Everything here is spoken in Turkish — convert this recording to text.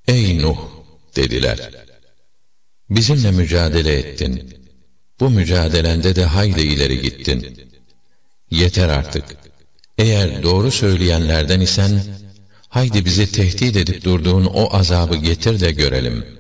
Ey Nuh dediler. Bizimle mücadele ettin. Bu mücadelende de hayli ileri gittin. Yeter artık. Eğer doğru söyleyenlerden isen, haydi bizi tehdit edip durduğun o azabı getir de görelim.